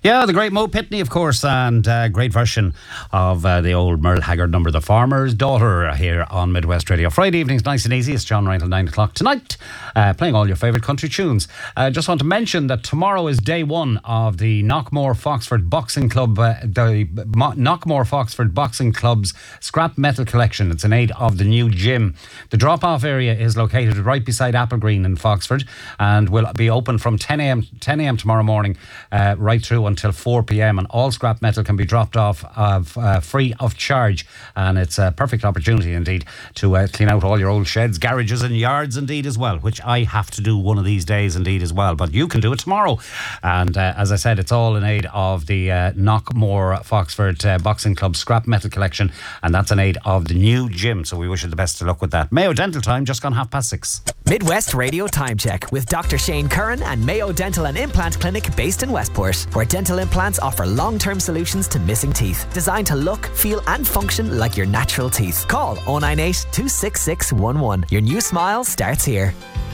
Yeah, the great Mo Pitney, of course, and great version of the old Merle Haggard number, The Farmer's Daughter, here on Midwest Radio. Friday evenings, nice and easy. It's John Ryan till 9 o'clock tonight, playing all your favourite country tunes. Just want to mention that tomorrow is day one of the Knockmore Foxford Boxing Club, Knockmore Foxford Boxing Club's Scrap Metal Collection. It's in aid of the new gym. The drop-off area is located right beside Applegreen in Foxford and will be open from 10 a.m. tomorrow morning right through until 4 p.m. and all scrap metal can be dropped off free of charge, and it's a perfect opportunity indeed to clean out all your old sheds, garages and yards indeed as well, which I have to do one of these days indeed as well, but you can do it tomorrow. And as I said, it's all in aid of the Knockmore Foxford Boxing Club Scrap Metal Collection, and that's in aid of the new gym, so we wish you the best of luck with that. Mayo Dental time, just gone 6:30. Midwest Radio Time Check with Dr. Shane Curran and Mayo Dental and Implant Clinic based in Westport, where dental implants offer long-term solutions to missing teeth, designed to look, feel and function like your natural teeth. Call 098 266 11. Your new smile starts here.